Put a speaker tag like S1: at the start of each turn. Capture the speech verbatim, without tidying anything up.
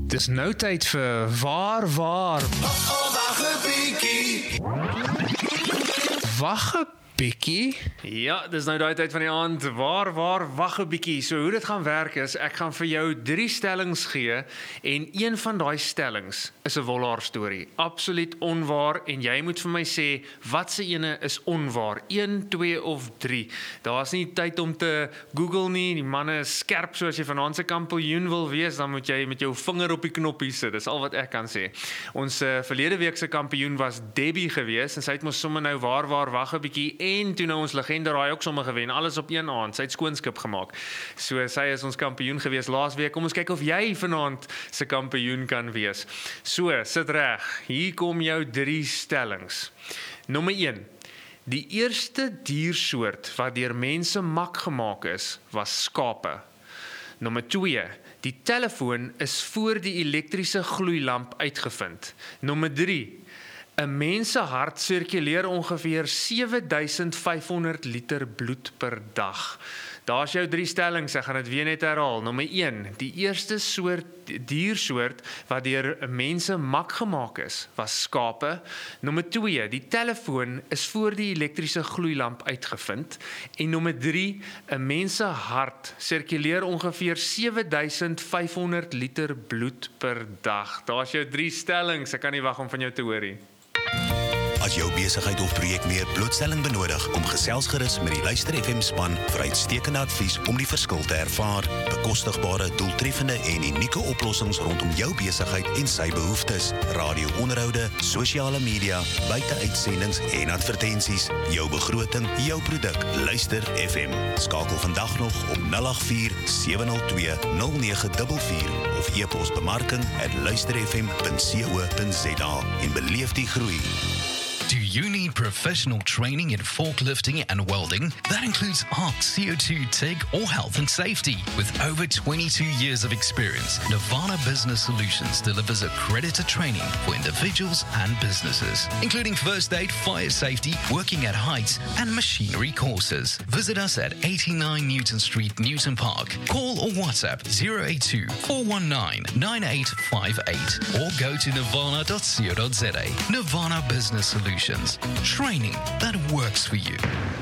S1: Dis nou tyd vir waar, waar.
S2: Oh, oh, wag 'n bietjie.
S1: Wag 'n bietjie.
S3: Ja, dis nou daai tyd van die aand. Waar, waar, wag 'n bietjie. So hoe dit gaan werk is, ek gaan vir jou drie stellings gee en een van daai stellings is 'n wollaar storie. Absoluut onwaar en jy moet vir my sê watse ene is onwaar. een, twee of drie. Daar's nie tyd om te Google nie. Die manne is skerp, so as jy vanaand se kampioen wil wees, dan moet jy met jou vinger op die knoppie sit. Dis al wat ek kan sê. Ons uh, verlede week se kampioen was Debbie gewees en sy het mos sommer nou waar, waar, wag 'n bietjie en toe nou ons legende raai ook sommer gewen, alles op een aand, sy het skoonskip gemaak. So sy is ons kampioen gewees laas week, kom ons kyk of jy vanaand se kampioen kan wees. So, sit reg, hier kom jou drie stellings. Nommer een, die eerste diersoort wat deur mense mak gemaak is, was skape. Nommer twee, die telefoon is voor die elektriese gloeilamp uitgevind. Nommer drie, 'n mens se hart sirkuleer ongeveer sewe duisend vyf honderd liter bloed per dag. Daar's jou drie stellings, ek gaan dit weer net herhaal. Nommer een, die eerste soort diersoort wat deur mense mak gemaak is, was skape. Nommer twee, die telefoon is voor die elektriese gloeilamp uitgevind. En nommer drie, 'n mens se hart sirkuleer ongeveer sewe duisend vyf honderd liter bloed per dag. Daar's jou drie stellings, ek kan nie wag om van jou te hoor nie.
S4: As jou besigheid of projek meer blootstelling benodig, kom gesels gerus met die Luister F M span vir uitstekende advies om die verskil te ervaar. Bekostigbare, doeltreffende en unieke oplossings rondom jou besigheid en sy behoeftes. Radio-onderhoude, sosiale media, buite-uitsendings en advertensies. Jou begroting, jou produk. Luister F M. Skakel vandag nog op nul agt vier sewe nul twee nul nege vier vier of e-pos bemarking at luisterfm punt co punt za en beleef die groei.
S5: Do you need professional training in forklifting and welding? That includes ARC, C O two, TIG, or health and safety. With over twenty-two years of experience, Nirvana Business Solutions delivers accredited training for individuals and businesses, including first aid, fire safety, working at heights, and machinery courses. Visit us at eighty-nine Newton Street, Newton Park. Call or WhatsApp zero eight two, four one nine, nine eight five eight or go to nirvana dot co dot za. Nirvana Business Solutions. Training that works for you.